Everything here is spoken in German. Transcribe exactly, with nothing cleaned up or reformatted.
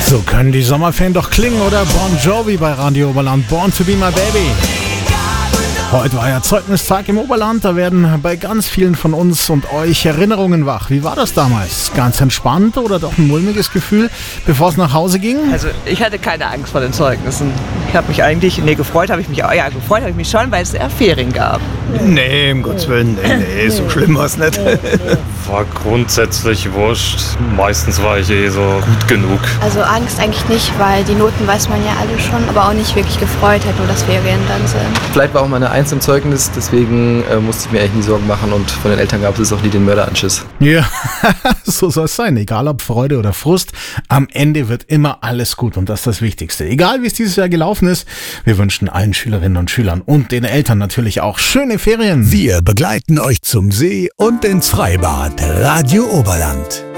So können die Sommerferien doch klingen, oder? Bon Jovi bei Radio Oberland, Born to be my baby. Heute war ja Zeugnistag im Oberland, da werden bei ganz vielen von uns und euch Erinnerungen wach. Wie war das damals? Ganz entspannt oder doch ein mulmiges Gefühl, bevor es nach Hause ging? Also ich hatte keine Angst vor den Zeugnissen. Ich habe mich eigentlich, nee, gefreut habe ich mich auch, ja, gefreut habe ich mich schon, weil es eher Ferien gab. Nee, um Gottes Willen, nee, nee, so schlimm war es nicht. War grundsätzlich wurscht. Meistens war ich eh so gut genug. Also Angst eigentlich nicht, weil die Noten weiß man ja alle schon, aber auch nicht wirklich gefreut, halt nur, dass Ferien dann sind. Vielleicht war auch meine Eins im Zeugnis, deswegen äh, musste ich mir eigentlich nie Sorgen machen und von den Eltern gab es auch nie den Mörderanschiss. Ja, so soll es sein. Egal ob Freude oder Frust, am Ende wird immer alles gut und das ist das Wichtigste. Egal wie es dieses Jahr gelaufen ist, wir wünschen allen Schülerinnen und Schülern und den Eltern natürlich auch schöne Ferien. Wir begleiten euch zum See und ins Freibad. Radio Oberland.